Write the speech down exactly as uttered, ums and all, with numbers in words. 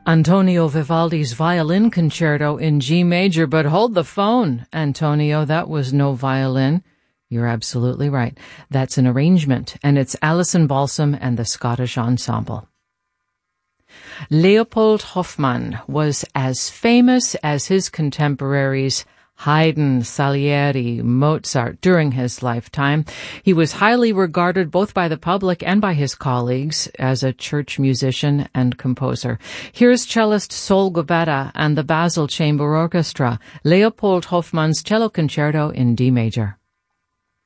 Antonio Vivaldi's Violin Concerto in G major, but hold the phone, Antonio, that was no violin. You're absolutely right. That's an arrangement, and it's Alison Balsam and the Scottish Ensemble. Leopold Hoffmann was as famous as his contemporaries Haydn, Salieri, Mozart during his lifetime. He was highly regarded both by the public and by his colleagues as a church musician and composer. Here's cellist Sol Gubetta and the Basel Chamber Orchestra, Leopold Hoffmann's Cello Concerto in D major.